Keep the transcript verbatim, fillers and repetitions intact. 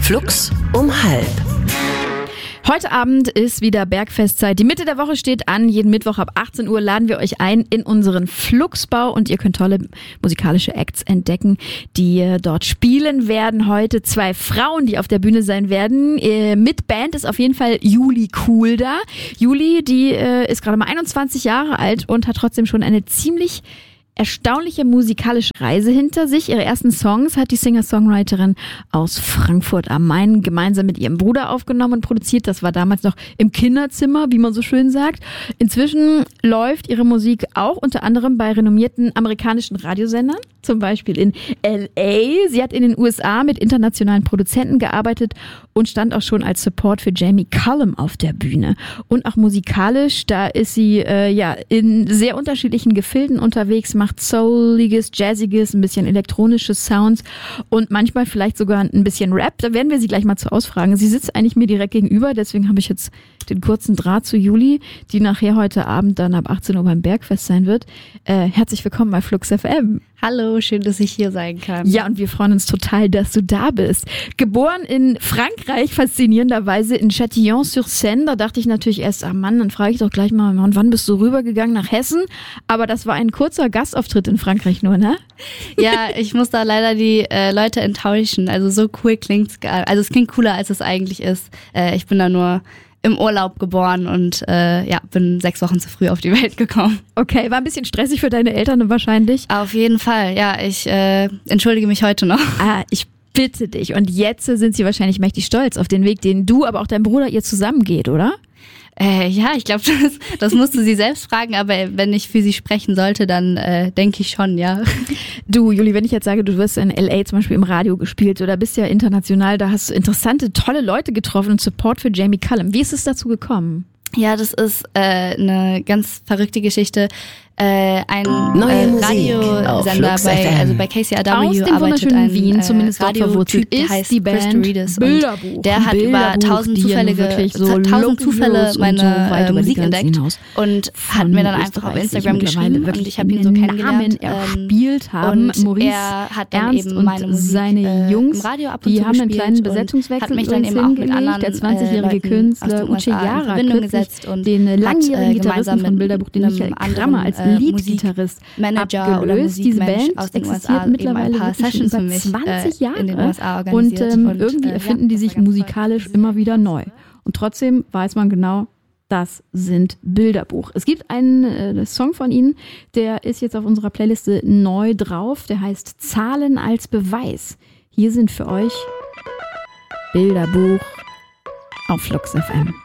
Flux um halb. Heute Abend ist wieder Bergfestzeit. Die Mitte der Woche steht an. Jeden Mittwoch ab achtzehn Uhr laden wir euch ein in unseren Fluxbau und ihr könnt tolle musikalische Acts entdecken, die dort spielen werden. Heute zwei Frauen, die auf der Bühne sein werden. Mit Band ist auf jeden Fall Juli Cool da. Juli, die ist gerade mal einundzwanzig Jahre alt und hat trotzdem schon eine ziemlich erstaunliche musikalische Reise hinter sich. Ihre ersten Songs hat die Singer-Songwriterin aus Frankfurt am Main gemeinsam mit ihrem Bruder aufgenommen und produziert. Das war damals noch im Kinderzimmer, wie man so schön sagt. Inzwischen läuft ihre Musik auch unter anderem bei renommierten amerikanischen Radiosendern, zum Beispiel in L A. Sie hat in den U S A mit internationalen Produzenten gearbeitet und stand auch schon als Support für Jamie Cullum auf der Bühne. Und auch musikalisch, da ist sie äh, ja in sehr unterschiedlichen Gefilden unterwegs, macht souliges, jazziges, ein bisschen elektronisches Sounds und manchmal vielleicht sogar ein bisschen Rap. Da werden wir sie gleich mal zu ausfragen. Sie sitzt eigentlich mir direkt gegenüber, deswegen habe ich jetzt den kurzen Draht zu Juli, die nachher heute Abend dann ab achtzehn Uhr beim Bergfest sein wird. Äh, herzlich willkommen bei Flux F M. Hallo, schön, dass ich hier sein kann. Ja, und wir freuen uns total, dass du da bist. Geboren in Frankreich, faszinierenderweise in Châtillon-sur-Seine. Da dachte ich natürlich erst, ah Mann, dann frage ich doch gleich mal, wann bist du rübergegangen nach Hessen? Aber das war ein kurzer Gastauftritt in Frankreich nur, ne? Ja, ich muss da leider die äh, Leute enttäuschen. Also so cool klingt's gar. Also es klingt cooler, als es eigentlich ist. Äh, ich bin da nur im Urlaub geboren und äh, ja, bin sechs Wochen zu früh auf die Welt gekommen. Okay, war ein bisschen stressig für deine Eltern wahrscheinlich? Auf jeden Fall, ja, ich äh, entschuldige mich heute noch. Ah, ich bitte dich. Und jetzt sind sie wahrscheinlich mächtig stolz auf den Weg, den du, aber auch dein Bruder ihr zusammengeht, oder? Äh, ja, ich glaube, das, das musst du sie selbst fragen, aber wenn ich für sie sprechen sollte, dann äh, denke ich schon, ja. Du, Juli, wenn ich jetzt sage, du wirst in L A zum Beispiel im Radio gespielt oder bist ja international, da hast du interessante, tolle Leute getroffen und Support für Jamie Cullum. Wie ist es dazu gekommen? Ja, das ist äh, eine ganz verrückte Geschichte. Äh, ein Neue äh, Radiosender bei, also bei K C R W aus dem arbeitet ein Wien, äh, zumindest dort verwurzelt, der ist heißt die Band Bilderbuch. Bilderbuch. Der hat Bilderbuch, über tausend zufällige, so tausend Zufälle meine so äh, Musik entdeckt und hat mir dann einfach auf Instagram geschrieben und ich habe ihn so kennengelernt. erspielt haben. Und Maurice er hat dann Ernst eben und meine Musik seine Jungs, im Radio ab und die zu haben einen gespielt kleinen und Besetzungswechsel hat mich dann eben auch mit anderen der zwanzigjährige äh, Künstler Uche Jara in Verbindung gesetzt und den langjährigen äh, Gitarristen von Bilderbuch, den Michael Krammer als Leadgitarrist Manager oder abgelöst. Diese Band aus den U S existiert A mittlerweile ein paar Sessions über für mich, zwanzig Jahre in den U S A und, organisiert. ähm, und irgendwie äh, erfinden ja, die sich musikalisch immer wieder neu. Und trotzdem weiß man genau, das sind Bilderbuch. Es gibt einen äh, Song von ihnen, der ist jetzt auf unserer Playliste neu drauf. Der heißt Zahlen als Beweis. Hier sind für euch Bilderbuch auf Flux F M.